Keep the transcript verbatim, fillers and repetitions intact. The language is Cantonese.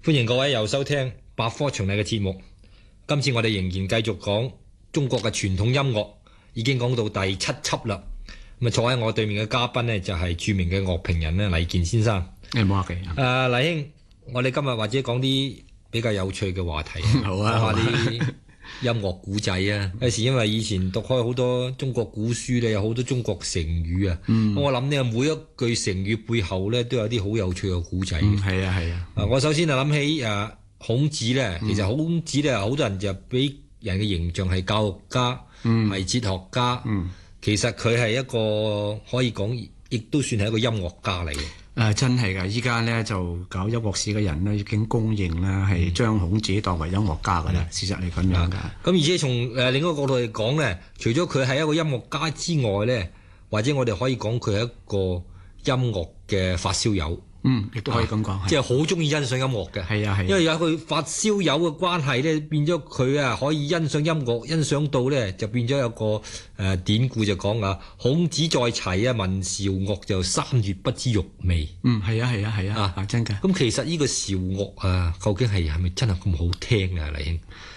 歡迎各位又收聽百科詳例嘅節目。今次我哋仍然繼續講中國嘅傳統音樂，已經講到第七輯啦。咁啊，坐喺我對面嘅嘉賓呢，就係著名嘅樂評人咧黎健先生。 誒，冇客氣。 誒，黎兄，我哋今日或者講啲比較有趣嘅話題， 好啊， 講下啲音樂古仔啊。有時因為以前讀開好多中國古書咧，有好多中國成語啊。嗯、我諗呢，每一句成語背後咧都有啲好有趣嘅古仔。 嗯，係啊，係啊。 啊，我首先就諗起誒孔子咧，其實孔子咧好多人就俾人嘅形象係教育家，係、嗯、哲學家。嗯、其實佢係一個可以講，亦都算係一個音樂家嚟嘅。 誒、啊、真係㗎！依家咧就搞音樂史嘅人咧已經公認啦，係將孔子當為音樂家㗎啦。嗯、事實係咁樣㗎。咁、 嗯、而且從誒另一個角度嚟講咧，除咗佢係一個音樂家之外咧，或者我哋可以講佢係一個音樂嘅發燒友。 嗯，亦都可以咁講， 即係好中意欣賞音樂嘅。係啊，係。因為有佢發燒友嘅關係咧，變咗佢啊可以欣賞音樂，欣賞到咧就變咗有個誒、呃、典故就講啊，孔子在齊啊，聞韶樂就三月不知肉味。 嗯，係啊，係啊，係啊，啊真㗎。 咁其實呢個韶樂啊，究竟係係咪真係咁好聽啊？黎兄？